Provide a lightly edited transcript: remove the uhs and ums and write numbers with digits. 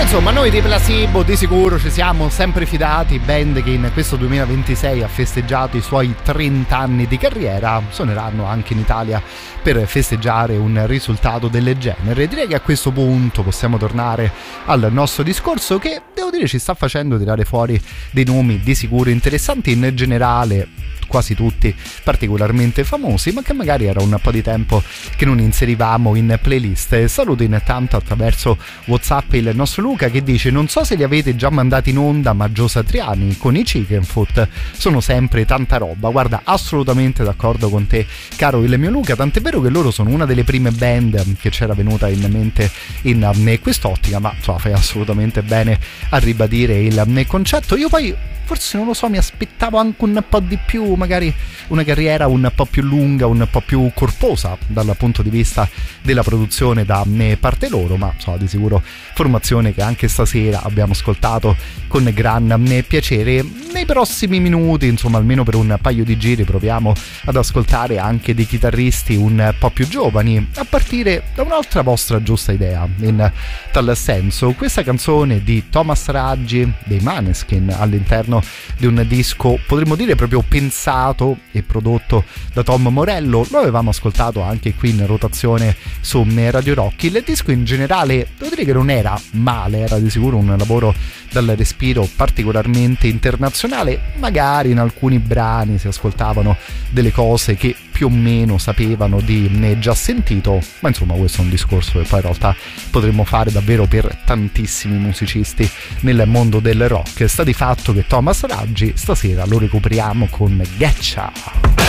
Insomma, noi dei Placebo di sicuro ci siamo sempre fidati, band che in questo 2026 ha festeggiato i suoi 30 anni di carriera, suoneranno anche in Italia per festeggiare un risultato del genere. Direi che a questo punto possiamo tornare al nostro discorso, che devo dire ci sta facendo tirare fuori dei nomi di sicuro interessanti, in generale quasi tutti particolarmente famosi, ma che magari era un po' di tempo che non inserivamo in playlist. Saluto intanto attraverso WhatsApp il nostro Luca, che dice: non so se li avete già mandati in onda, ma Gio Satriani con i Chicken Foot sono sempre tanta roba. Guarda, assolutamente d'accordo con te, caro il mio Luca, tant'è vero che loro sono una delle prime band che c'era venuta in mente in quest'ottica, ma insomma fai assolutamente bene a ribadire il concetto. Io poi forse, non lo so, mi aspettavo anche un po' di più, magari una carriera un po' più lunga, un po' più corposa dal punto di vista della produzione da parte loro, ma so, di sicuro formazione che anche stasera abbiamo ascoltato con gran piacere. Nei prossimi minuti, insomma almeno per un paio di giri, proviamo ad ascoltare anche dei chitarristi un po' più giovani, a partire da un'altra vostra giusta idea. In tal senso, questa canzone di Thomas Raggi dei Maneskin all'interno di un disco, potremmo dire proprio pensato e prodotto da Tom Morello, lo avevamo ascoltato anche qui in rotazione su Radio Rock. Il disco in generale devo dire che non era male, era di sicuro un lavoro dal respiro particolarmente internazionale, magari in alcuni brani si ascoltavano delle cose che più o meno sapevano di già sentito, ma insomma questo è un discorso che poi in realtà potremmo fare davvero per tantissimi musicisti nel mondo del rock. Sta di fatto che Thomas Raggi stasera lo recuperiamo con Getcha.